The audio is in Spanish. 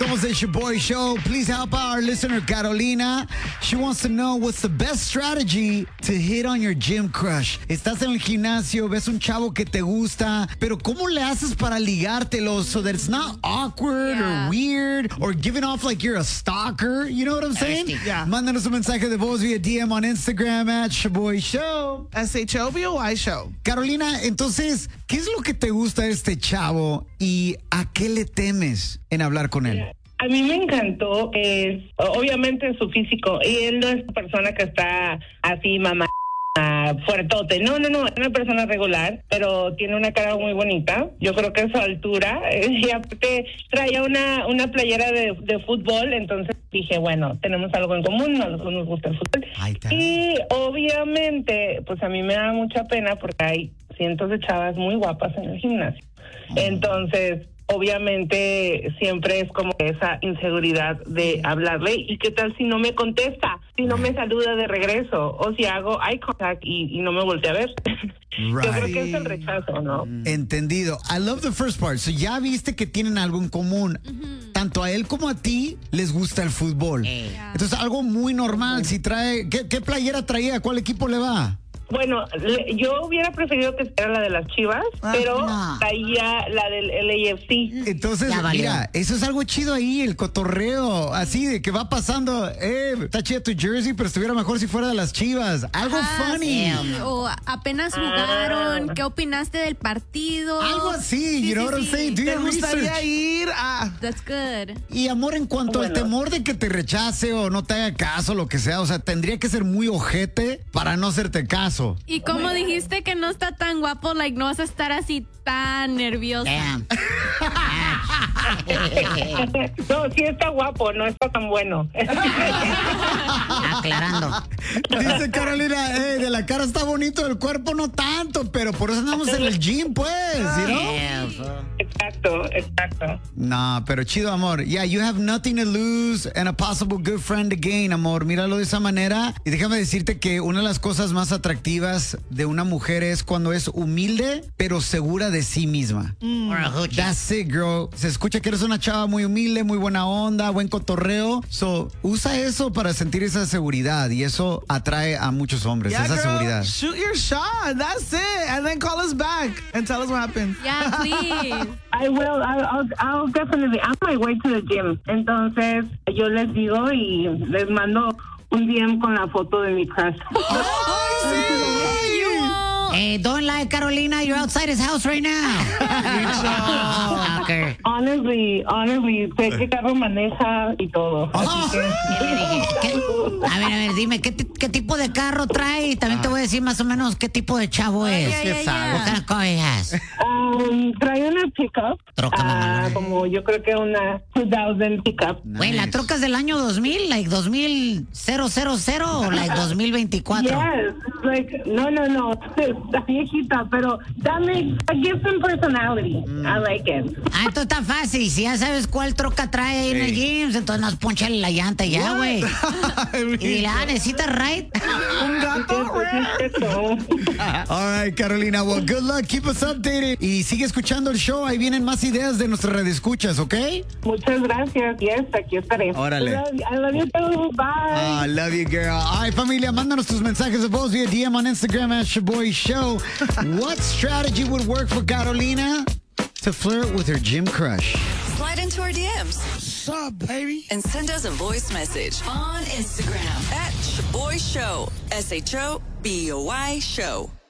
Somos the Shaboy Show. Please help our listener, Carolina. She wants to know what's the best strategy to hit on your gym crush. Estás en el gimnasio, ves un chavo que te gusta, pero ¿cómo le haces para ligártelo so that it's not awkward or weird or giving off like you're a stalker? You know what I'm saying? Yeah. Mándanos un mensaje de voz via DM on Instagram at Shaboy Show. SHOBOY Show. Carolina, entonces, ¿qué es lo que te gusta de este chavo y a qué le temes en hablar con él? A mí me encantó, obviamente su físico, y él no es una persona que está así, mamá, fuertote. No, es una persona regular, pero tiene una cara muy bonita. Yo creo que es su altura, y aparte traía una playera de fútbol, entonces dije, bueno, tenemos algo en común, nos gusta el fútbol. Y obviamente, pues a mí me da mucha pena porque hay cientos de chavas muy guapas en el gimnasio. Entonces, obviamente siempre es como esa inseguridad de hablarle, y qué tal si no me contesta, si no me saluda de regreso, o si hago eye contact y no me voltea a ver. Yo creo que es el rechazo, ¿no? Entendido. I love the first part. So ya viste que tienen algo en común. Tanto a él como a ti les gusta el fútbol. Entonces algo muy normal. Si trae, ¿qué playera traía? ¿Cuál equipo le va? Bueno, yo hubiera preferido que fuera la de las Chivas, pero traía la del LAFC. Entonces, mira, eso es algo chido ahí, el cotorreo, así de que va pasando, está chida tu jersey, pero estuviera mejor si fuera de las Chivas. Algo funny. Sí. O apenas jugaron, ¿qué opinaste del partido? Algo así, you know what I'm saying? ¿Te gustaría ir a...? That's good. Y amor, en cuanto al temor de que te rechace o no te haga caso, lo que sea, o sea, tendría que ser muy ojete para no hacerte caso. Y como dijiste que no está tan guapo, like, no vas a estar así tan nerviosa. No, sí está guapo, no está tan bueno. Aclarando. Dice Carolina, de la cara está bonito, del cuerpo no tanto, pero por eso andamos en el gym, pues, ¿no? Exacto. No, pero chido, amor. Yeah, you have nothing to lose and a possible good friend to gain, amor. Míralo de esa manera. Y déjame decirte que una de las cosas más atractivas de una mujer es cuando es humilde, pero segura de sí misma. That's it, girl. Se escucha que eres una chava muy humilde, muy buena onda, buen cotorreo. So, usa eso para sentir esa seguridad y eso atrae a muchos hombres, esa seguridad. Shoot your shot. That's it. And then call us back and tell us what happened. Yeah, please. I will. I'll definitely. I'm on my way to the gym. Entonces, yo les digo y les mando un DM con la foto de mi crush. Don't lie, Carolina. You're outside his house right now. Okay. Honestly, sé qué carro maneja y todo. A ver, dime, ¿qué tipo de carro trae? Y también te voy a decir más o menos qué tipo de chavo es. ¿Qué sabes? What kind of car he has? Trae una pickup. Troca mamalona. Como yo creo que una 2000 pickup. Güey, ¿la troca es del año 2000? ¿Like 2000 o like 2024? Yes, like, no. Está viejita, pero give some personality. I like it. Ah, esto está fácil. Si ya sabes cuál troca trae ahí en el gym, entonces nos ponchale la llanta ya, güey. Y dile, ¿necesitas ride? Un gato. All right, Carolina. Well, good luck. Keep us updated. Y sigue escuchando el show. Ahí vienen más ideas de nuestras radioescuchas, ¿ok? Muchas gracias. Yes, aquí estaré. Órale. I love you too. Bye. I love you, girl. All right, familia, mándanos tus mensajes de voz via DM on Instagram at Shaboy Show. What strategy would work for Carolina to flirt with her gym crush? Slide into our DMs. What's up, baby? And send us a voice message on Instagram at Shaboy Show. SHOBOY Show.